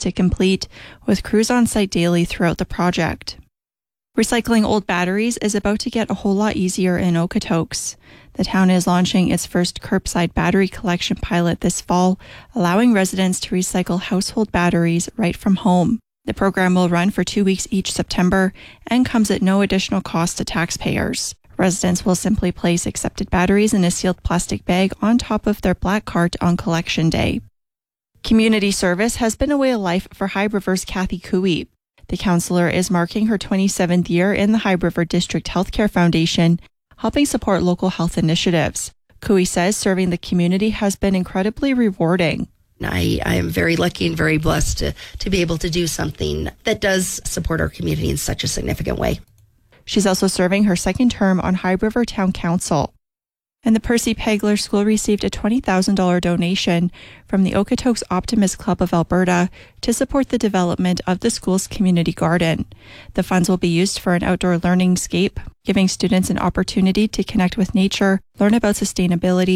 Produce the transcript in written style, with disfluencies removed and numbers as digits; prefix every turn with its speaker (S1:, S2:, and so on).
S1: to complete, with crews on site daily throughout the project. Recycling old batteries is about to get a whole lot easier in Okotoks. The town is launching its first curbside battery collection pilot this fall, allowing residents to recycle household batteries right from home. The program will run for 2 weeks each September and comes at no additional cost to taxpayers. Residents will simply place accepted batteries in a sealed plastic bag on top of their black cart on collection day. Community service has been a way of life for High River's Kathy Cooey. The councillor is marking her 27th year in the High River District Healthcare Foundation, helping support local health initiatives. Cooey says serving the community has been incredibly rewarding.
S2: I am very lucky and very blessed to be able to do something that does support our community in such a significant way.
S1: She's also serving her second term on High River Town Council. And the Percy Pegler School received a $20,000 donation from the Okotoks Optimist Club of Alberta to support the development of the school's community garden. The funds will be used for an outdoor learning scape, giving students an opportunity to connect with nature, learn about sustainability,